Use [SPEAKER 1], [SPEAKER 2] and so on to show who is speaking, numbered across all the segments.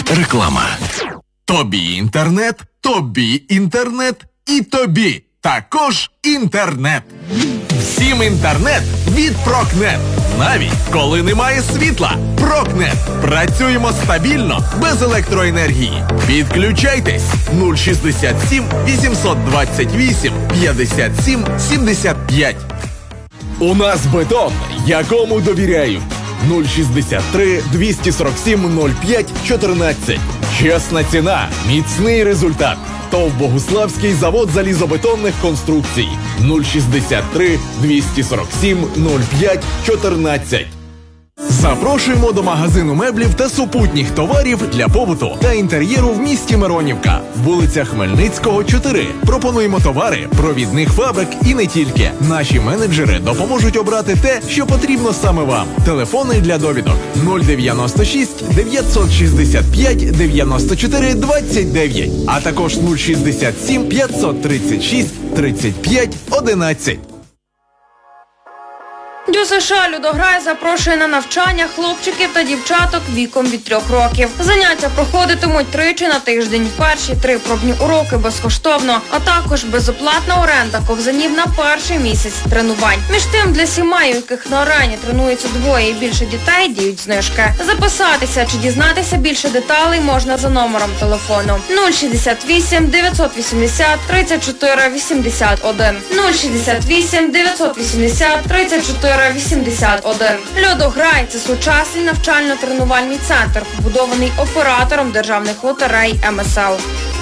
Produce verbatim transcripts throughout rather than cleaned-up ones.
[SPEAKER 1] Реклама. Тобі інтернет, тобі інтернет і тобі також інтернет. Всім інтернет від Прокнет. Навіть коли немає світла. Прокнет. Працюємо стабільно, без електроенергії. Підключайтесь нуль шістдесят сім вісімсот двадцять вісім п'ятдесят сім сімдесят п'ять. У нас бетон, якому довіряють. нуль шістдесят три двісті сорок сім нуль п'ять чотирнадцять. Чесна ціна, міцний результат. ТОВ Богуславський завод залізобетонних конструкцій. нуль шістдесят три двісті сорок сім нуль п'ять чотирнадцять. Запрошуємо до магазину меблів та супутніх товарів для побуту та інтер'єру в місті Миронівка. Вулиця Хмельницького, чотири. Пропонуємо товари провідних фабрик і не тільки. Наші менеджери допоможуть обрати те, що потрібно саме вам. Телефони для довідок нуль дев'яносто шість дев'ятсот шістдесят п'ять дев'яносто чотири двадцять дев'ять, а також нуль шістдесят сім п'ятсот тридцять шість тридцять п'ять одинадцять.
[SPEAKER 2] ДЮСШ «Людограй» запрошує на навчання хлопчиків та дівчаток віком від трьох років. Заняття проходитимуть тричі на тиждень. Перші три пробні уроки безкоштовно, а також безоплатна оренда ковзанів на перший місяць тренувань. Між тим, для сімей, у яких на арені тренуються двоє і більше дітей, діють знижки. Записатися чи дізнатися більше деталей можна за номером телефону нуль шістдесят вісім дев'ятсот вісімдесят тридцять чотири вісімдесят один. нуль шістдесят вісім дев'ятсот вісімдесят тридцять чотири вісімдесят один. «Людограй» – це сучасний навчально-тренувальний центр, побудований оператором державних лотерей ем ес ел.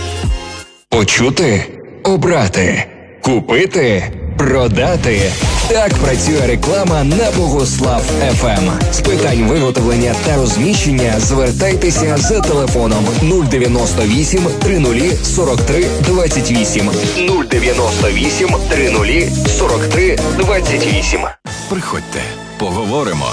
[SPEAKER 3] Почути, обрати, купити, продати. Так працює реклама на Богуслав еф ем. З питань виготовлення та розміщення звертайтеся за телефоном нуль дев'яносто вісім тридцять сорок три двадцять вісім. нуль дев'яносто вісім тридцять сорок три двадцять вісім.
[SPEAKER 1] Приходьте, поговоримо.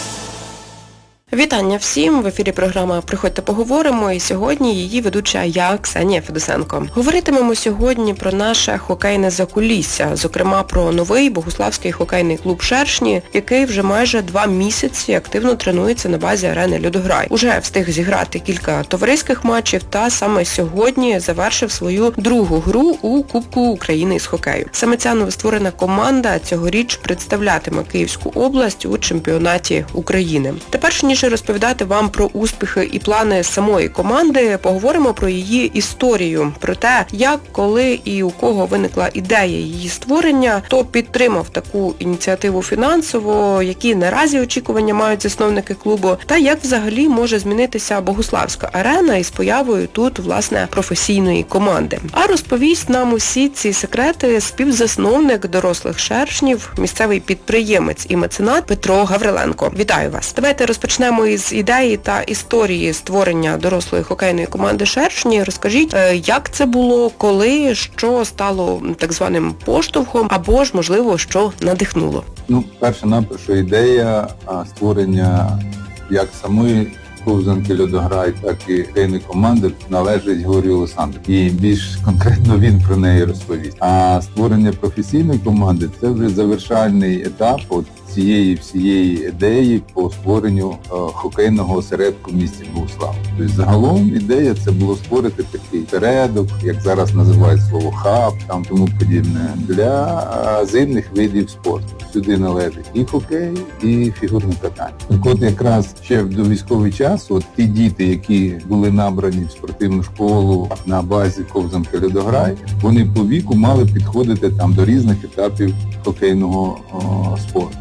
[SPEAKER 4] Вітання всім! В ефірі програма «Приходьте, поговоримо» і сьогодні її ведуча я, Ксенія Федосенко. Говоритимемо сьогодні про наше хокейне закулісся, зокрема про новий Богуславський хокейний клуб «Шершні», який вже майже два місяці активно тренується на базі арени «Людограй». Уже встиг зіграти кілька товариських матчів та саме сьогодні завершив свою другу гру у Кубку України з хокею. Саме ця новостворена команда цьогоріч представлятиме Київську область у чемпіонаті України. Тепер ніж розповідати вам про успіхи і плани самої команди, поговоримо про її історію, про те, як, коли і у кого виникла ідея її створення, хто підтримав таку ініціативу фінансово, які наразі очікування мають засновники клубу, та як взагалі може змінитися Богуславська арена із появою тут, власне, професійної команди. А розповість нам усі ці секрети співзасновник дорослих «Шершнів», місцевий підприємець і меценат Петро Гавриленко. Вітаю вас! Давайте розпочнемо із ідеї та історії створення дорослої хокейної команди «Шершні». Розкажіть, як це було, коли, що стало так званим поштовхом, або ж, можливо, що надихнуло?
[SPEAKER 5] Ну, перша-наперша ідея створення як самої ковзанки «Людограй», так і хокейної команди належить Георгію Олександру. І більш конкретно він про неї розповість. А створення професійної команди – це вже завершальний етап от цієї всієї ідеї по створенню е, хокейного осередку в місті Богуслав. Тобто загалом ідея це було створити такий осередок, як зараз називають слово хаб, там тому подібне, для е, зимних видів спорту. Сюди належить і хокей, і фігурне катання. Так от якраз ще до військовий час, от ті діти, які були набрані в спортивну школу на базі ковзанки «Людограй», вони по віку мали підходити там до різних етапів хокейного о, спорту.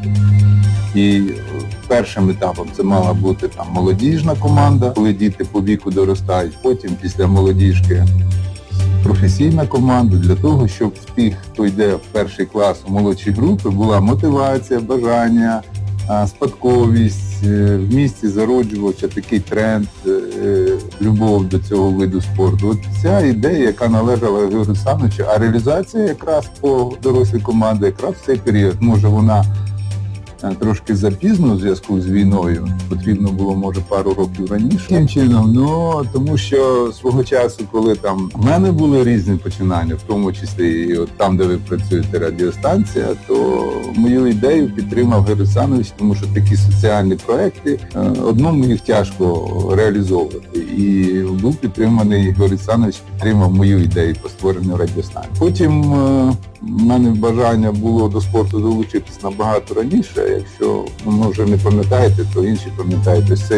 [SPEAKER 5] І першим етапом це мала бути там молодіжна команда, коли діти по віку доростають, потім після молодіжки професійна команда, для того, щоб в тих, хто йде в перший клас у молодші групи, була мотивація, бажання, спадковість, в місті зароджувався такий тренд, любов до цього виду спорту. От ця ідея, яка належала Георгію Олександровичу, а реалізація якраз по дорослій команді якраз в цей період, може вона трошки запізно в зв'язку з війною, потрібно було, може, пару років раніше. Таким чином, ну, тому що свого часу, коли там в мене були різні починання, в тому числі і от там, де ви працюєте, радіостанція, то мою ідею підтримав Георгій Олександрович, тому що такі соціальні проекти, одному їх тяжко реалізовувати. і був підтриманий, Ігор Олександрович підтримав мою ідею по створенню радіостанції. Потім в мене бажання було до спорту долучитись набагато раніше. Якщо, ну, може, не пам'ятаєте, то інші пам'ятаєте. Це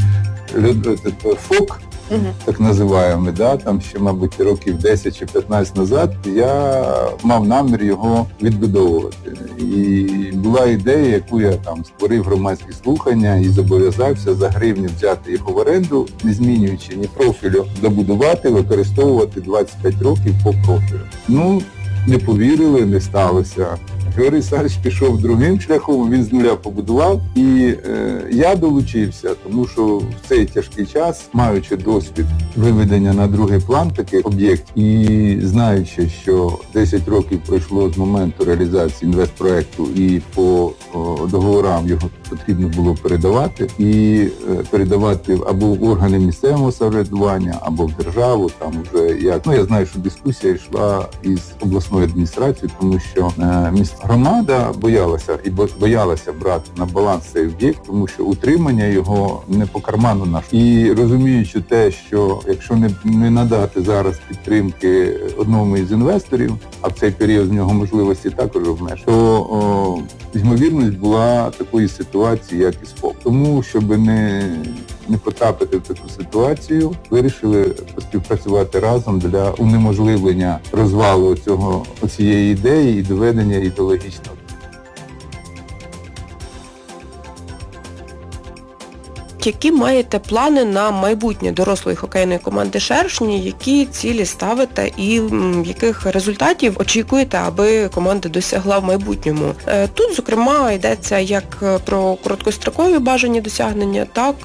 [SPEAKER 5] ФОК, угу. так називаємо, да? Там ще, мабуть, років десять чи п'ятнадцять назад я мав намір його відбудовувати. І була ідея, яку я там створив громадські слухання і зобов'язався за гривню взяти його в оренду, не змінюючи ні профілю, добудувати, використовувати двадцять п'ять років по профілю. Ну, не повірили, не сталося. Георгій Олександрович пішов другим шляхом, він з нуля побудував, і е, я долучився, тому що в цей тяжкий час, маючи досвід виведення на другий план таких об'єктів і знаючи, що десять років пройшло з моменту реалізації інвестпроекту і по о, договорам його потрібно було передавати, і е, передавати або в органи місцевого самоврядування, або в державу, там вже як. Ну, я знаю, що дискусія йшла із обласною адміністрацією, тому що е, місцева громада боялася і боялася брати на баланс цей об'єкт, тому що утримання його не по карману наш. І розуміючи те, що якщо не, не надати зараз підтримки одному із інвесторів, а в цей період в нього можливості також обмежені, то о, ймовірність була такої ситуації, як і СПО. Тому, щоб не, не потрапити в таку ситуацію, вирішили співпрацювати разом для унеможливлення розвалу цього, цієї ідеї і доведення її до логічного.
[SPEAKER 4] Які маєте плани на майбутнє дорослої хокейної команди «Шершні», які цілі ставите і яких результатів очікуєте, аби команда досягла в майбутньому? Тут, зокрема, йдеться як про короткострокові бажані досягнення, так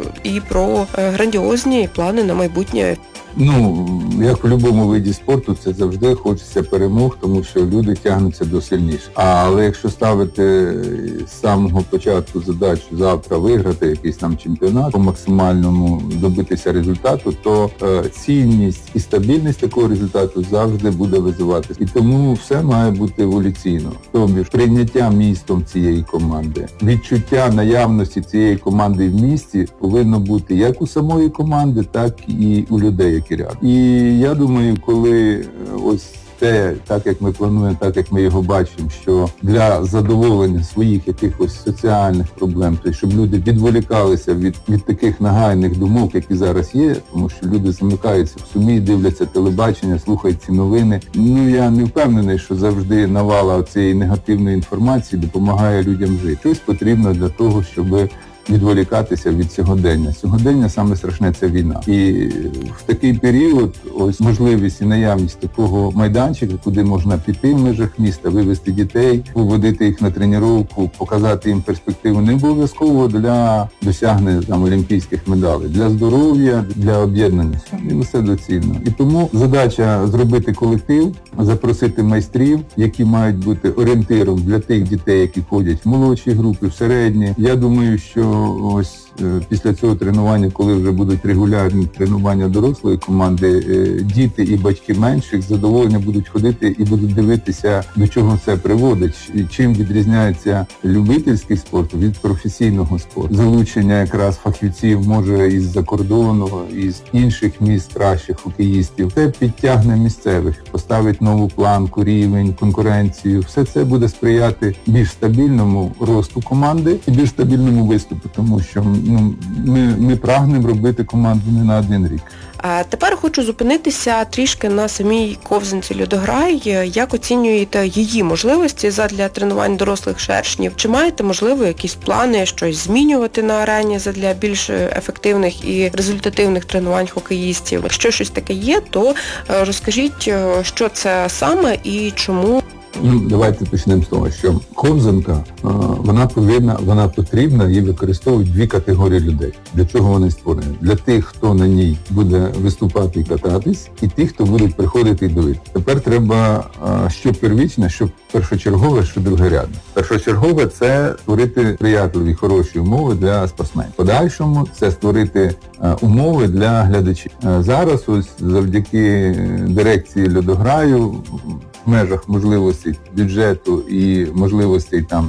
[SPEAKER 4] і про грандіозні плани на майбутнє.
[SPEAKER 5] Ну, як в будь-якому виді спорту, це завжди хочеться перемог, тому що люди тягнуться до сильніших. Але якщо ставити з самого початку задачу завтра виграти якийсь там чемпіонат, по максимальному добитися результату, то е, цінність і стабільність такого результату завжди буде визиватися. І тому все має бути еволюційно. Тобто прийняття містом цієї команди, відчуття наявності цієї команди в місті повинно бути як у самої команди, так і у людей. І я думаю, коли ось те, так як ми плануємо, так як ми його бачимо, що для задоволення своїх якихось соціальних проблем, тобто, щоб люди відволікалися від, від таких нагальних думок, які зараз є, тому що люди замикаються в сумі, дивляться телебачення, слухають ці новини. Ну, я не впевнений, що завжди навала цієї негативної інформації допомагає людям жити. Щось потрібно для того, щоб відволікатися від сьогодення. Сьогодення саме страшне – це війна. І в такий період ось можливість і наявність такого майданчика, куди можна піти в межах міста, вивезти дітей, поводити їх на тренування, показати їм перспективу, не обов'язково для досягнення там олімпійських медалей, для здоров'я, для об'єднання. І все доцільно. І тому задача зробити колектив, запросити майстрів, які мають бути орієнтиром для тих дітей, які ходять в молодші групи, в середні. Я думаю, що ось після цього тренування, коли вже будуть регулярні тренування дорослої команди, діти і батьки менших з задоволенням будуть ходити і будуть дивитися, до чого це приводить, чим відрізняється любительський спорт від професійного спорту. Залучення якраз фахівців може із-за кордону, із інших міст кращих хокеїстів. Це підтягне місцевих, поставить нову планку, рівень, конкуренцію. Все це буде сприяти більш стабільному росту команди і більш стабільному виступу, тому що ну, ми, ми прагнемо робити команду не на один рік.
[SPEAKER 4] А тепер хочу зупинитися трішки на самій ковзанці «Льодограй». Як оцінюєте її можливості задля тренувань дорослих шершнів? Чи маєте, можливо, якісь плани щось змінювати на арені задля більш ефективних і результативних тренувань хокеїстів? Якщо щось таке є, то розкажіть, що це саме і чому?
[SPEAKER 5] Ну, давайте почнемо з того, що ковзанка, вона повинна, вона потрібна, її використовують дві категорії людей. Для чого вони створені? Для тих, хто на ній буде виступати і кататись, і тих, хто будуть приходити і дивитися. Тепер треба, що первічне, що першочергове, що другорядне. Першочергове – це створити приятливі, хороші умови для спортсменів. В подальшому – це створити умови для глядачів. Зараз ось завдяки дирекції «Льодограю» в межах можливостей бюджету і можливостей там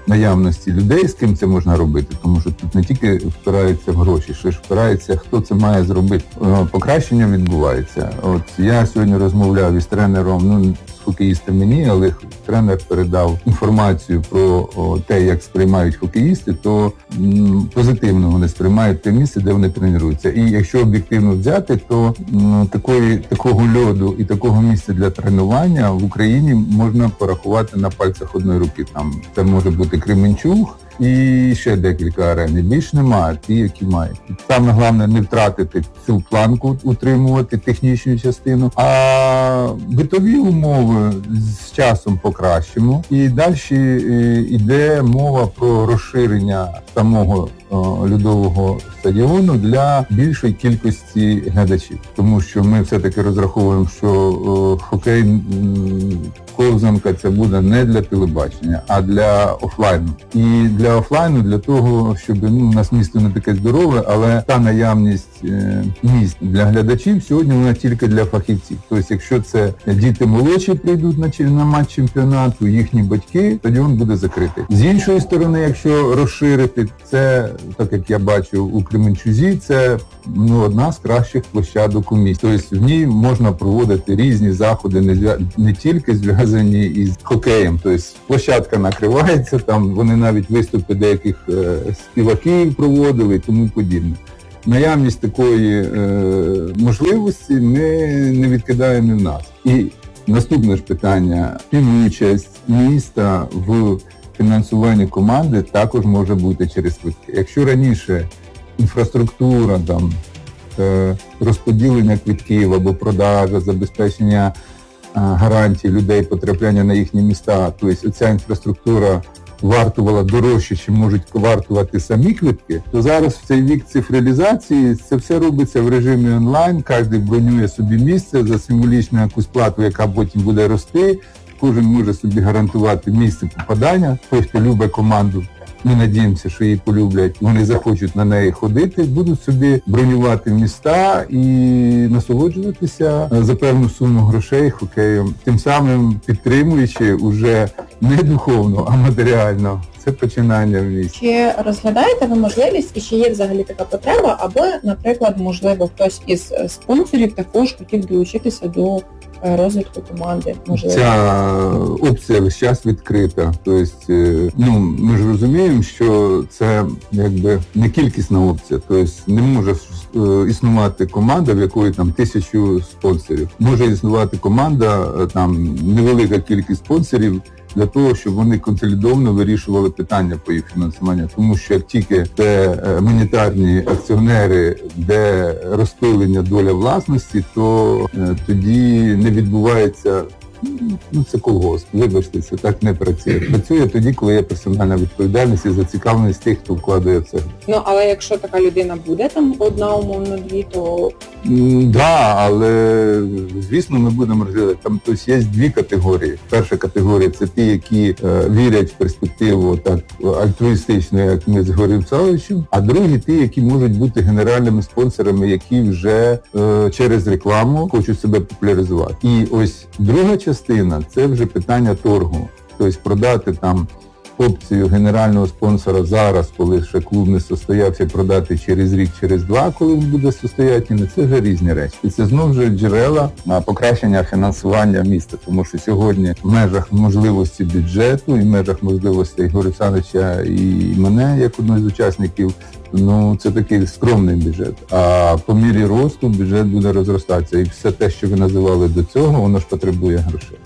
[SPEAKER 5] наявності людей, з ким це можна робити, тому що тут не тільки впирається в гроші, ще ж впирається, хто це має зробити. Покращення відбувається. От я сьогодні розмовляв із тренером, ну, хокеїсти мені, але тренер передав інформацію про о, те, як сприймають хокеїсти, то м, позитивно вони сприймають те місце, де вони тренуються. І якщо об'єктивно взяти, то м, такої, такого льоду і такого місця для тренування в Україні можна порахувати на пальцях одної руки. Там це може бути Кременчуг і ще декілька арен. Більш немає, ті, які мають. Саме головне не втратити цю планку, утримувати технічну частину, а битові умови з часом покращимо. І далі йде мова про розширення самого льодового стадіону для більшої кількості глядачів. Тому що ми все-таки розраховуємо, що хокей ковзанка це буде не для телебачення, а для офлайну. І для офлайну, для того, щоб ну, у нас місто не таке здорове, але та наявність е, місць для глядачів сьогодні вона тільки для фахівців. Тобто, якщо це діти молодші прийдуть на, на матч чемпіонату, їхні батьки, стадіон буде закритий. З іншої сторони, якщо розширити, це, так як я бачу у Кременчузі, це ну, одна з кращих площадок у місті. Тобто в ній можна проводити різні заходи, не, зв'я... не тільки зв'язані із хокеєм. Тобто площадка накривається, там вони навіть виступи деяких е, співаків проводили і тому подібне. Наявність такої е, можливості ми не відкидаємо в нас. І наступне ж питання. Співучасть міста в фінансуванні команди також може бути через квитки. Якщо раніше інфраструктура, там, е, розподілення квитків або продажа, забезпечення е, гарантій людей потрапляння на їхні міста, тобто ця інфраструктура вартувала дорожче, чим можуть вартувати самі квитки, то зараз в цей вік цифралізації це все робиться в режимі онлайн, кожен бронює собі місце за символічну якусь плату, яка потім буде рости, кожен може собі гарантувати місце попадання, той, хто любить команду. Ми надіємося, що її полюблять, вони захочуть на неї ходити, будуть собі бронювати міста і насолоджуватися за певну суму грошей хокеєм, тим самим підтримуючи уже не духовно, а матеріально. Це починання в місті.
[SPEAKER 6] Чи розглядаєте ви можливість, і чи є взагалі така потреба, або, наприклад, можливо, хтось із спонсорів також хотів долучитися до розвитку команди? Можливо.
[SPEAKER 5] Ця опція весь час відкрита. Тобто, ну, ми ж розуміємо, що це якби не кількісна опція. Тобто не може існувати команда, в якої там тисячу спонсорів. Може існувати команда, там невелика кількість спонсорів, для того, щоб вони консолідовано вирішували питання по їх фінансуванню. Тому що як тільки це монетарні акціонери, де розпилення доля власності, то е, тоді не відбувається, ну це колгосп, вибачте, це так не працює. Працює тоді, коли є персональна відповідальність і зацікавленість тих, хто вкладає в це.
[SPEAKER 6] Ну, але якщо така людина буде, там одна, умовно, дві, то...
[SPEAKER 5] Так, да, але, звісно, ми будемо розглядати. Там, тобто, є дві категорії. Перша категорія – це ті, які е, вірять в перспективу так альтруїстично, як ми з Григорієм Савичем, а другі – ті, які можуть бути генеральними спонсорами, які вже е, через рекламу хочуть себе популяризувати. І ось друга частина – це вже питання торгу. Тобто продати там опцію генерального спонсора зараз, коли ще клуб не состоявся, продати через рік, через два, коли він буде состоятельний, це вже різні речі. І це знову ж джерела на покращення фінансування міста, тому що сьогодні в межах можливості бюджету і в межах можливостей Григорія Олександровича і мене, як одного з учасників, ну це такий скромний бюджет. А по мірі росту бюджет буде розростатися. І все те, що ви називали до цього, воно ж потребує грошей.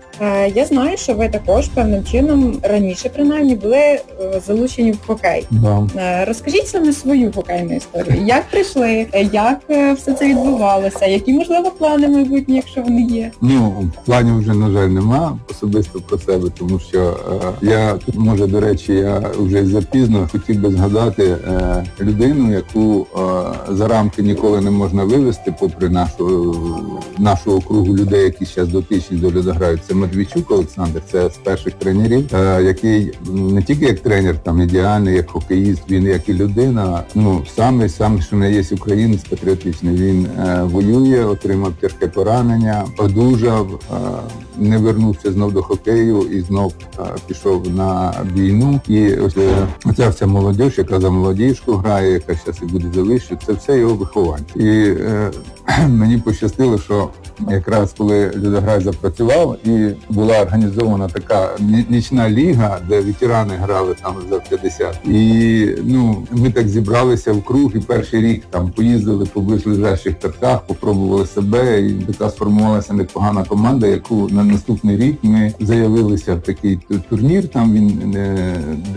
[SPEAKER 6] Я знаю, що ви також певним чином раніше, принаймні, були залучені в хокей.
[SPEAKER 5] Да.
[SPEAKER 6] Розкажіть саме свою хокейну історію. Як прийшли, як все це відбувалося, які, можливо, плани майбутні, якщо вони є?
[SPEAKER 5] Ну, планів вже, на жаль, нема особисто про себе, тому що е, я, може, до речі, я вже запізно хотів би згадати е, людину, яку е, за рамки ніколи не можна вивести, попри нашу, нашу округу людей, які зараз дотичні до льодограю. Це Матвійчук Олександр, це з перших тренерів, який не тільки як тренер, там ідеальний, як хокеїст, він як і людина, ну, саме, саме, що не є українець патріотичний. Він е, воює, отримав тяжке поранення, одужав, е, не вернувся знов до хокею і знов е, пішов на війну. І ось е, оця вся молодь, яка за молодіжку грає, яка зараз і буде за вищу, це все його виховання. І е, мені пощастило, що якраз коли Льодограй запрацював і була організована така нічна ліга, де ветерани грали там за п'ятдесят. І ну, ми так зібралися в круг і перший рік там поїздили по ближайших тарках, попробували себе, і така сформувалася непогана команда, яку на наступний рік ми заявилися в такий турнір, там він не,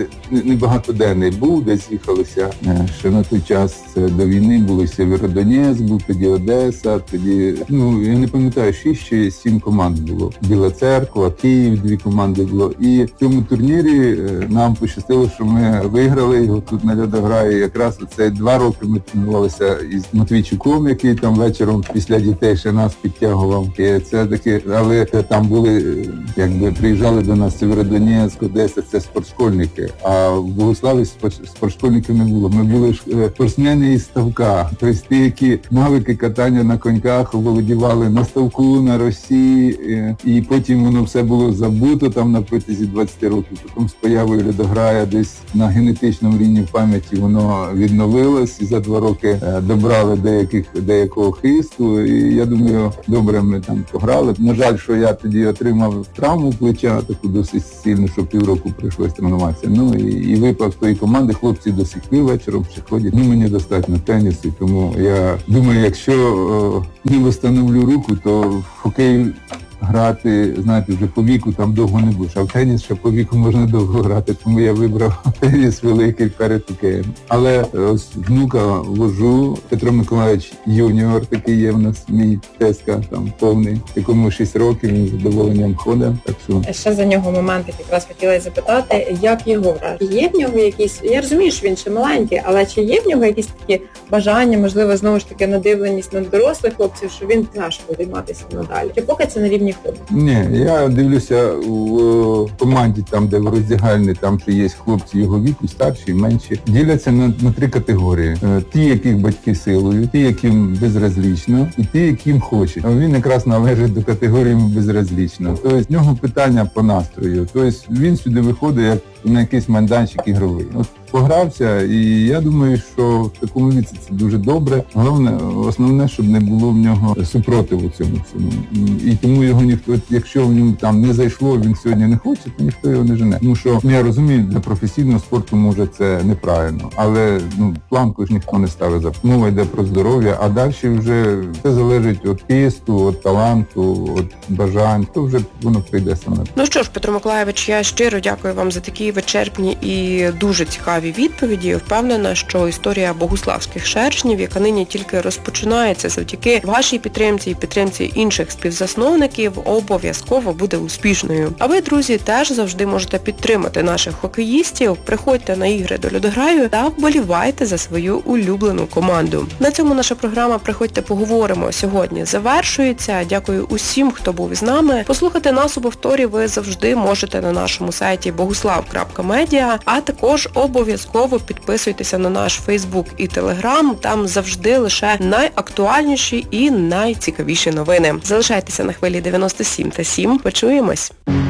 [SPEAKER 5] не багатоденний був, десь їхалися ще на той час до війни, були Сєвєродонецьк, був тоді Одеса, тоді, ну, я не пам'ятаю, шість чи сім команд було. Біла Церква, Київ, дві команди було. І в цьому турнірі нам пощастило, що ми виграли його тут на Льодограї. Якраз оце два роки ми тренувалися із Матвійчуком, який там вечором після дітей ще нас підтягував. І це таке, але там були, якби приїжджали до нас Сєвєродонецьк, Одеса, це спортшкольники. А в Богуславі спортшкольників не було. Ми були спортсмени із ставка. Тобто ті, які навики катання на коньках володівали на ставку, на Росії, і потім воно все було забуто там на протязі двадцяти років. Потім з появою Льодограя десь на генетичному рівні в пам'яті воно відновилось, і за два роки добрали деяких, деякого хисту, і я думаю, добре ми там пограли. На жаль, що я тоді отримав травму плеча, таку досить сильну, що півроку прийшлось тренуватися. Ну і, і випав з тої команди, хлопці до сих пір вечором ще ходять. Ну мені достатньо тенісу, тому я думаю, якщо о, не встановлю руку, то в хокей грати, знаєте, вже по віку там довго не будеш, а в теніс ще по віку можна довго грати, тому я вибрав теніс великий перед хокеєм. Але ось внука вожу, Петро Миколаївич юніор, такий є в нас, мій тезка там повний, якому шість років, він з задоволенням ходить. Так що...
[SPEAKER 6] Ще за нього момент, якраз хотіла запитати, як його враження? Є в нього якісь, я розумію, що він ще маленький, але чи є в нього якісь такі бажання, можливо, знову ж таки надивленість на дорослих хлопців, що він теж буде займатися надалі? Чи поки це на рівні ходу?
[SPEAKER 5] Ні, я дивлюся в команді, там, де в роздягальні, там що є хлопці його віку, старші, менші, діляться на, на три категорії. Ті, яких батьки силують, ті, яким безразлічно, і ті, яким хочуть. А він якраз належить до категорії безразлічно. Тобто в нього питання по настрою. Тобто він сюди виходить як на якийсь майданчик ігровий. От погрався, і я думаю, що в такому віці це дуже добре. Головне, основне, щоб не було в нього супротиву цьому всьому. І тому його ніхто, якщо в ньому там не зайшло, він сьогодні не хоче, то ніхто його не жене. Тому що, я розумію, для професійного спорту, може, це неправильно. Але, ну, планку ж ніхто не ставить за. Мова йде про здоров'я, а далі вже все залежить від хисту, від таланту, від бажань. То вже воно прийде саме.
[SPEAKER 4] Ну що ж, Петро Миколаївич, я щиро дякую вам за такі вичерпні і дуже цікаві відповіді. Впевнена, що історія богуславських шершнів, яка нині тільки розпочинається завдяки вашій підтримці і підтримці інших співзасновників, обов'язково буде успішною. А ви, друзі, теж завжди можете підтримати наших хокеїстів. Приходьте на ігри до Льодограю та вболівайте за свою улюблену команду. На цьому наша програма «Приходьте поговоримо» сьогодні завершується. Дякую усім, хто був із нами. Послухати нас у повторі ви завжди можете на нашому сайті богуслав крапка медіа, а також обов'язково підписуйтеся на наш Фейсбук і Телеграм. Там завжди лише найактуальніші і найцікавіші новини. Залишайтеся на хвилі дев'яносто сім та сім. Почуємось!